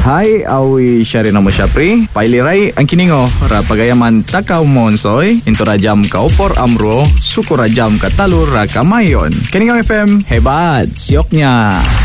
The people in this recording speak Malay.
Hai, awi syari nama Syapri. Pailirai ang kiningo ra pagayaman takaw monsoy into rajam ka opor amro suku rajam ka talur ra kamayon. Kiningo FM hebat sioknya.